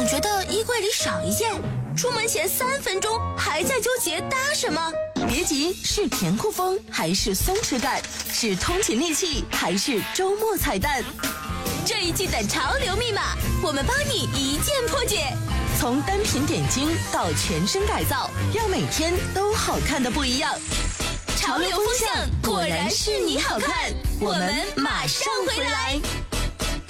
总觉得衣柜里少一件，出门前3分钟还在纠结搭什么。别急，是甜酷风还是松弛感？是通勤利器还是周末彩蛋？这一季的潮流密码，我们帮你一键破解。从单品点睛到全身改造，让每天都好看的不一样。潮流风向果然是你好看，我们马上回来。